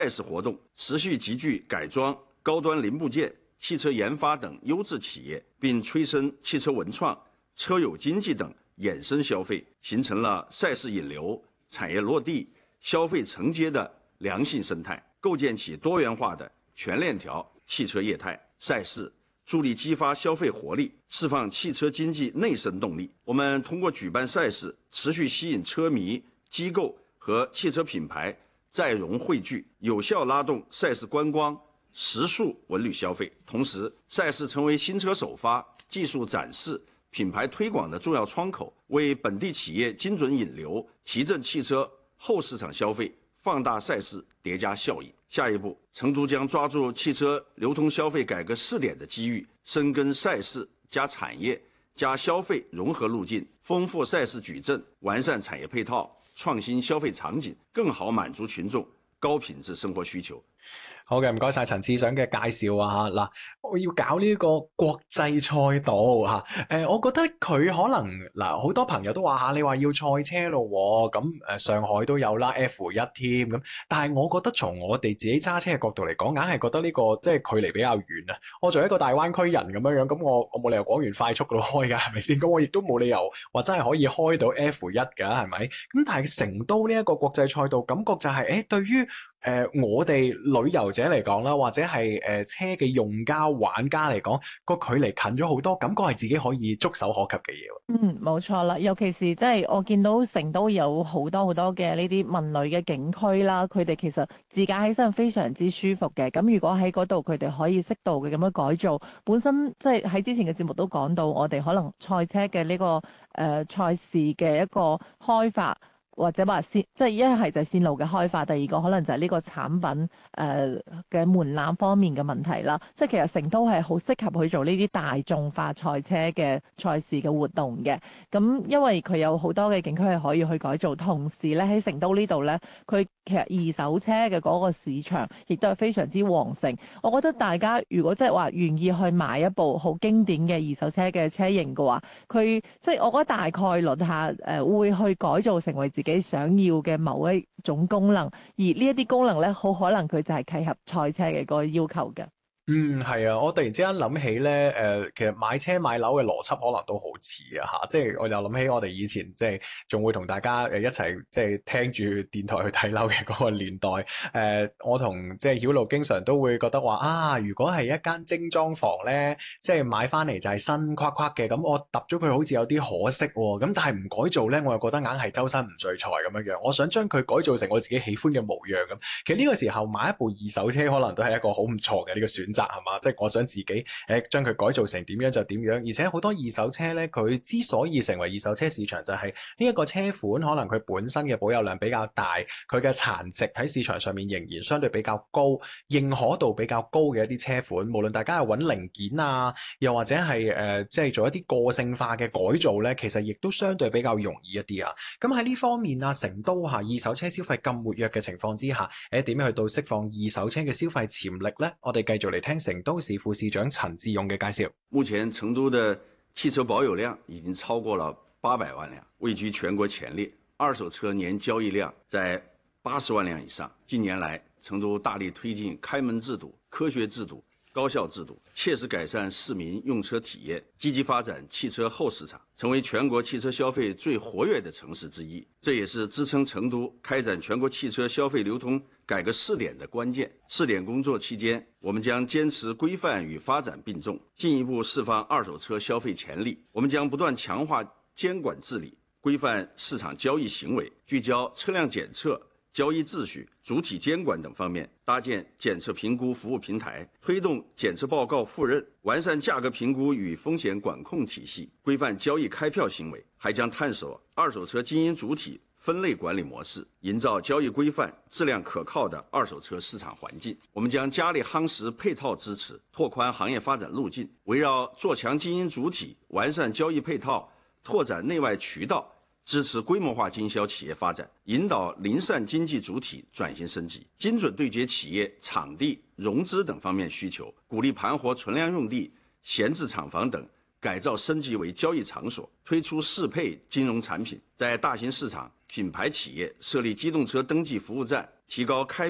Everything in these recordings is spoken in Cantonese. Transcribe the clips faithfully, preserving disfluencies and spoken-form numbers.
赛事活动，持续集聚改装、高端零部件、汽车研发等优质企业，并催生汽车文创、车友经济等衍生消费，形成了赛事引流、产业落地、消费承接的良性生态，构建起多元化的全链条汽车业态。赛事助力激发消费活力，释放汽车经济内生动力。我们通过举办赛事，持续吸引车迷、机构和汽车品牌再融汇聚，有效拉动赛事观光、食宿文旅消费。同时，赛事成为新车首发、技术展示、品牌推广的重要窗口，为本地企业精准引流，提振汽车后市场消费，放大赛事叠加效应。下一步，成都将抓住汽车流通消费改革试点的机遇，深耕赛事加产业加消费融合路徑，丰富賽事矩陣，完善產業配套，創新消費場景，更好滿足群眾高品質生活需求。 好嘅，唔該晒陳志想嘅介紹啊嚇。嗱，我要搞呢個國際賽道嚇，誒、呃，我覺得佢可能嗱，好多朋友都話嚇，你話要賽車咯喎，咁誒上海都有啦 F 一添咁，但係我覺得從我哋自己揸車嘅角度嚟講，硬係覺得呢、呢個即係距離比較遠啊。我作為一個大灣區人咁樣樣，咁我我冇理由廣園快速嗰度開㗎，係咪先？咁我亦都冇理由話真係可以開到 F 一㗎，係咪？咁但係成都呢一個國際賽道，感覺就係、是、誒對於誒、呃，我哋旅遊者嚟講啦，或者係誒、呃、車嘅用家玩家嚟講，個距離近咗好多，感覺係自己可以觸手可及嘅嘢。 嗯，冇錯啦，尤其是即係我見到成都有好多好多嘅呢啲文旅嘅景區啦，佢哋其實自駕起身非常之舒服嘅。咁如果喺嗰度佢哋可以適度嘅咁樣改造，本身即係喺之前嘅節目都講到，我哋可能賽車嘅呢、這個誒、呃、賽事嘅一個開發。或者話線，即係一係就係線路嘅開發，第二個可能就係呢個產品誒嘅、呃、門檻方面嘅問題啦。即係其實成都係好適合去做呢啲大眾化賽車嘅賽事嘅活動嘅。咁因為佢有好多嘅景區係可以去改造，同時咧喺成都呢度咧，佢其實二手車嘅嗰個市場亦都係非常之旺盛。我覺得大家如果即係話願意去買一部好經典嘅二手車嘅車型嘅話，佢即係我覺得大概率下誒、呃、會去改造成為自己想要嘅某一種功能，而呢一啲功能咧，好可能佢就係契合賽車嘅嗰個要求嘅。 嗯，係啊，我突然之間諗起咧，誒、呃，其實買車買樓嘅邏輯可能都好似啊嚇，即係我又諗起我哋以前即係仲會同大家誒一齊即係聽住電台去睇樓嘅嗰個年代，誒、呃，我同即係曉露經常都會覺得話啊，如果係一間精裝房咧，即係買翻嚟就係新框框嘅，咁我揼咗佢好似有啲可惜喎、哦，咁但係唔改造咧，我又覺得硬係周身唔聚財咁樣樣，我想將佢改造成我自己喜歡嘅模樣咁。其實呢個時候買一部二手車可能都係一個好唔錯嘅呢個選擇。係嘛？即係我想自己誒將佢改造成點樣就點樣，而且好多二手車咧，佢之所以成為二手車市場，就係呢一個車款可能佢本身嘅保有量比較大，佢嘅殘值喺市場上面仍然相對比較高，認可度比較高嘅一啲車款，無論大家係揾零件啊，又或者係誒即係做一啲個性化嘅改造咧，其實亦都相對比較容易一啲啊。咁喺呢方面啊，成都嚇二手車消費咁活躍嘅情況之下，誒點樣去到釋放二手車嘅消費潛力咧？我哋繼續嚟聽成都市副市長陳志勇嘅介紹。 目前成都的汽車保有量已經超過了八百萬輛，位居全國前列。二手車年交易量在八十萬輛以上。近年來，成都大力推進開門制度、科學制度、高效制度，切實改善市民用車體驗，積極發展汽車後市場，成為全國汽車消費最活躍的城市之一。這也是支撐成都開展全國汽車消費流通改革試點的關鍵。試點工作期間，我們將堅持規範與發展並重，進一步釋放二手車消費潛力。我們將不斷強化監管治理，規範市場交易行為，聚焦車輛檢測、交易秩序、主體監管等方面，搭建檢測評估服務平台，推動檢測報告互認，完善價格評估與風險管控體系，規範交易開票行為，還將探索二手車經營主體分類管理模式，營造交易規範、質量可靠的二手車市場環境。我們將加力夯實配套支持，拓寬行業發展路徑，圍繞做強經營主體、完善交易配套、拓展內外渠道，支持規模化經銷企業發展，引導零散經濟主體轉型升級，精準對接企業場地、融資等方面需求，鼓勵盤活存量用地、閒置廠房等改造升級為交易場所，推出適配金融產品，在大型市場品牌企業設立機動車登記服務站，提高開票、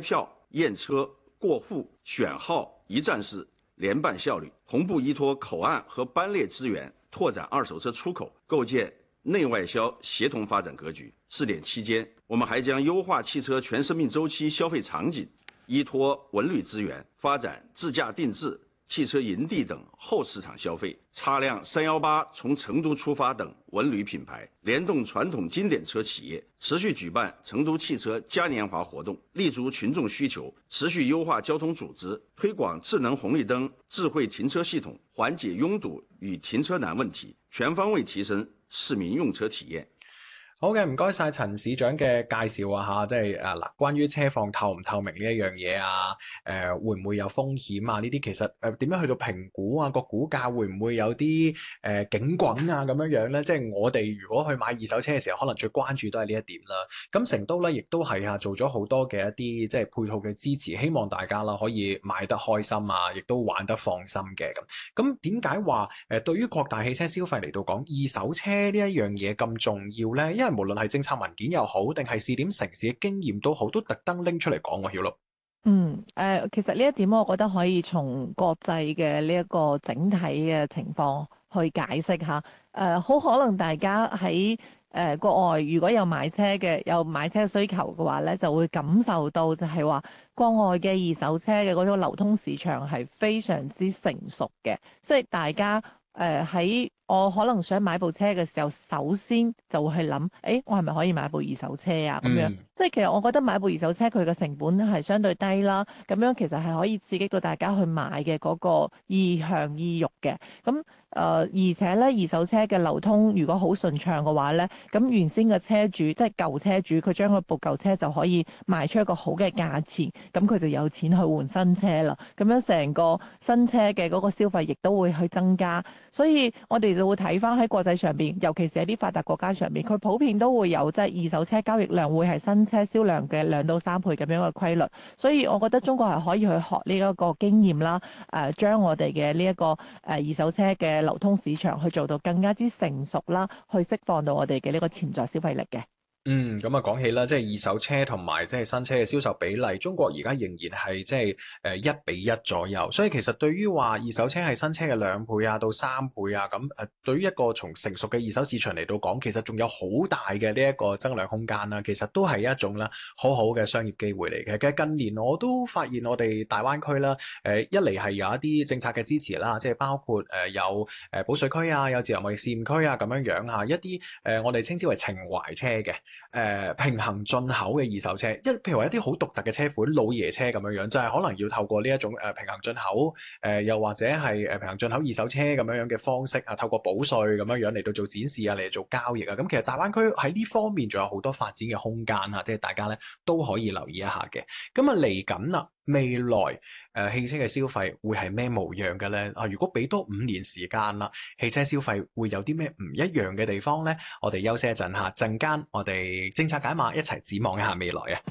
驗車、過戶、選號一站式聯辦效率，同步依託口岸和班列資源，拓展二手車出口，構建內外銷協同發展格局。試點期間，我們還將優化汽車全生命週期消費場景，依託文旅資源，發展自駕定制、汽車營地等後市場消費，擦亮三幺八從成都出發等文旅品牌，聯動傳統經典車企業，持續舉辦成都汽車嘉年華活動，立足群眾需求，持續優化交通組織，推廣智能紅綠燈、智慧停車系統，緩解擁堵與停車難問題，全方位提升市民用車體驗。 好嘅，唔該晒陳市長嘅介紹啊嚇，即係誒嗱，關於車況透唔透明呢一樣嘢啊，誒、呃、會唔會有風險啊？呢啲其實誒點樣去到評估啊？個股價會唔會有啲誒、呃、警滾啊咁樣樣咧？即係我哋如果去買二手車嘅時候，可能最關注都係呢一點啦。咁成都咧，亦都係啊做咗好多嘅一啲即係配套嘅支持，希望大家啦可以買得開心啊，亦都玩得放心嘅咁。咁點解話誒對於擴大汽車消費嚟到講，二手車呢一樣嘢咁重要咧？因為無論係政策文件又好，定係試點城市嘅經驗都好，都特登拎出嚟講喎，曉樂。 嗯，誒、呃，其實呢一點我覺得可以從國際嘅呢一個整體嘅情況去解釋下。誒、呃，好可能大家喺誒、呃、國外如果有買車嘅，有買車需求嘅話咧，就會感受到就係話國外嘅二手車嘅嗰種流通市場係非常之成熟嘅，即係大家誒喺。呃我可能想買部車嘅時候，首先就會去諗，誒、欸，我係咪可以買部二手車啊？咁樣，嗯、即係其實我覺得買部二手車佢嘅成本係相對低啦，咁樣其實係可以刺激到大家去買嘅嗰個意向意欲嘅。咁誒、呃，而且咧，二手車嘅流通如果好順暢嘅話咧，咁原先嘅車主即係舊車主，佢將嗰部舊車就可以賣出一個好嘅價錢，咁佢就有錢去換新車啦。咁樣成個新車嘅嗰個消費亦都會去增加，所以我哋就會睇翻喺國際上邊，尤其是喺啲發達國家上邊，佢普遍都會有即係二手車交易量會係新車銷量嘅兩到三倍咁樣嘅規律。所以我覺得中國係可以去學呢一個經驗啦，誒、呃，將我哋嘅呢一個誒二手車嘅流通市場去做到更加之成熟啦，去釋放到我哋嘅呢個潛在消費力嘅。 嗯，咁啊講起啦，即係二手車同埋即係新車嘅銷售比例，中國而家仍然係即係誒一比一左右，所以其實對於話二手車係新車嘅兩倍啊到三倍啊，咁誒對於一個從成熟嘅二手市場嚟到講，其實仲有好大嘅呢一個增量空間啦，其實都係一種啦好好嘅商業機會嚟嘅。其實近年我都發現我哋大灣區啦，誒一嚟係有一啲政策嘅支持啦，即係包括誒有誒保稅區啊，有自由貿易試驗區啊咁樣樣吓，一啲誒我哋稱之為情懷車嘅。誒、呃、平衡進口嘅二手車，一譬如話一啲好獨特嘅車款，老爺車咁樣樣，就係、是、可能要透過呢一種誒、呃、平衡進口，誒、呃、又或者係誒平衡進口二手車咁樣樣嘅方式啊，透過保稅咁樣樣嚟到做展示啊，嚟做交易啊，咁其實大灣區喺呢方面仲有好多發展嘅空間啊，即係大家咧都可以留意一下嘅。咁啊嚟緊啦，未來誒、呃、汽車嘅消費會係咩模樣嘅咧？啊，如果俾多五年時間啦，汽車消費會有啲咩唔一樣嘅地方咧？我哋休息一陣下，陣間我哋政策解碼一齊展望一下未來啊！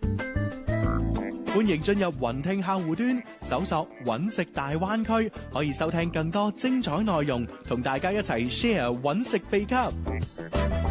歡迎進入雲聽客戶端，搜索揾食大灣區，可以收聽更多精彩內容，同大家一齊 share 揾食秘笈。